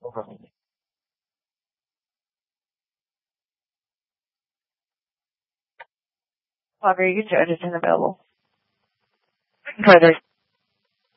However, you can judge it's unavailable. Try this.